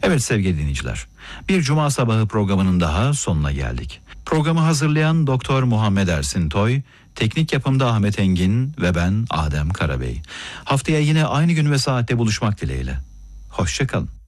Evet sevgili dinleyiciler, bir cuma sabahı programının daha sonuna geldik. Programı hazırlayan Doktor Muhammed Ersin Toy, teknik yapımda Ahmet Engin ve ben Adem Karabey. Haftaya yine aynı gün ve saatte buluşmak dileğiyle. Hoşça kalın.